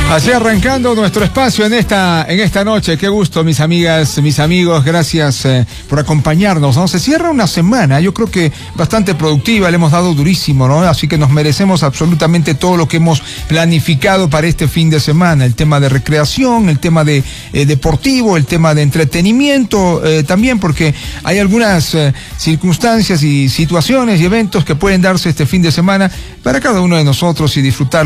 Así arrancando nuestro espacio en esta noche. Qué gusto, mis amigas, mis amigos. Gracias por acompañarnos, ¿no? Se cierra una semana, yo creo que bastante productiva, le hemos dado durísimo, ¿no? Así que nos merecemos absolutamente todo lo que hemos planificado para este fin de semana. El tema de recreación, el tema de deportivo, el tema de entretenimiento, también porque hay algunas circunstancias y situaciones y eventos que pueden darse este fin de semana para cada uno de nosotros y disfrutar